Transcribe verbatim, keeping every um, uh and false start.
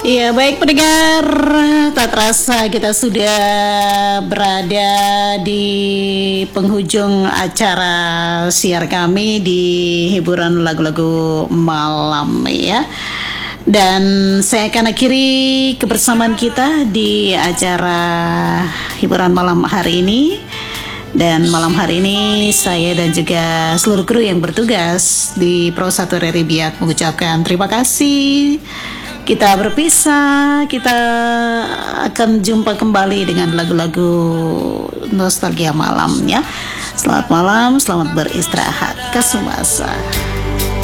Iya, baik pendengar, tak terasa kita sudah berada di penghujung acara siar kami di hiburan lagu-lagu malam ya. Dan saya akan akhiri kebersamaan kita di acara hiburan malam hari ini. Dan malam hari ini saya dan juga seluruh kru yang bertugas di Pro satu R R I Biak mengucapkan terima kasih. Kita berpisah, kita akan jumpa kembali dengan lagu-lagu nostalgia malam ya. Selamat malam, selamat beristirahat. Kasumasa.